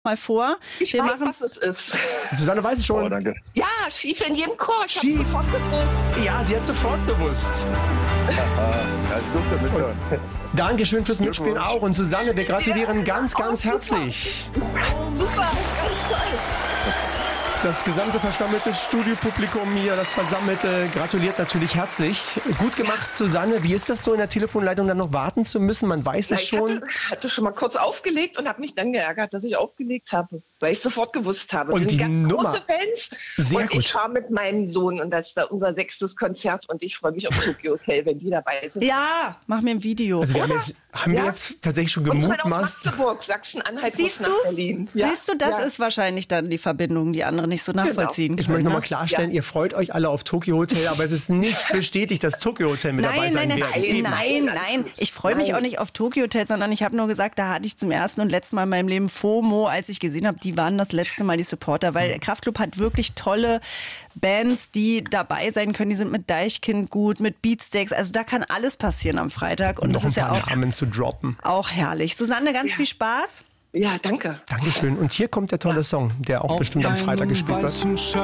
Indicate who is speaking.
Speaker 1: mal vor.
Speaker 2: Ich weiß, was es ist.
Speaker 3: Susanne weiß es schon.
Speaker 4: Oh, danke.
Speaker 2: Ja, Schief in jedem Chor. Ich hab's
Speaker 3: Schief.
Speaker 2: sofort gewusst.
Speaker 3: Ja, sie hat sofort gewusst.
Speaker 4: Ja, ich durfte mithören.
Speaker 3: Dankeschön fürs Mitspielen auch. Und Susanne, wir gratulieren ganz, ganz herzlich.
Speaker 2: Super, ganz toll.
Speaker 3: Das gesamte verstammelte Studiopublikum hier, das Versammelte, gratuliert natürlich herzlich. Gut gemacht, Susanne. Wie ist das so, in der Telefonleitung dann noch warten zu müssen? Man weiß es schon.
Speaker 2: Ich hatte schon mal kurz aufgelegt und habe mich dann geärgert, dass ich aufgelegt habe, weil ich sofort gewusst habe.
Speaker 3: Und
Speaker 2: sind
Speaker 3: die
Speaker 2: ganz
Speaker 3: Nummer.
Speaker 2: große Fans.
Speaker 3: Sehr
Speaker 2: und
Speaker 3: gut.
Speaker 2: Ich fahre mit meinem Sohn und das ist da unser 6. Konzert und ich freue mich auf Tokyo Hotel, wenn die dabei sind.
Speaker 1: Ja, mach mir ein Video.
Speaker 3: Also wir haben wir jetzt tatsächlich schon
Speaker 2: Und ich meine aus
Speaker 3: gemutmaßt.
Speaker 2: Magdeburg, Sachsen-Anhalt bis
Speaker 1: Siehst
Speaker 2: nach
Speaker 1: du?
Speaker 2: Berlin.
Speaker 1: Siehst du, das ist wahrscheinlich dann die Verbindung, die andere nicht so nachvollziehen
Speaker 3: Ich
Speaker 1: können.
Speaker 3: möchte
Speaker 1: ne?
Speaker 3: nochmal klarstellen, ihr freut euch alle auf Tokyo Hotel, aber es ist nicht bestätigt, dass Tokyo Hotel mit dabei sein wird.
Speaker 1: Nein. Ich freue mich auch nicht auf Tokyo Hotel, sondern ich habe nur gesagt, da hatte ich zum ersten und letzten Mal in meinem Leben FOMO, als ich gesehen habe, die waren das letzte Mal die Supporter, weil Kraftklub hat wirklich tolle Bands, die dabei sein können. Die sind mit Deichkind gut, mit Beatsteaks, also da kann alles passieren am Freitag. Und
Speaker 3: Noch
Speaker 1: das ist
Speaker 3: ein paar
Speaker 1: ja
Speaker 3: Namen zu droppen.
Speaker 1: auch herrlich. Susanne, ganz viel Spaß.
Speaker 2: Ja, danke.
Speaker 3: Dankeschön. Und hier kommt der tolle Song, der auch bestimmt am Freitag gespielt wird.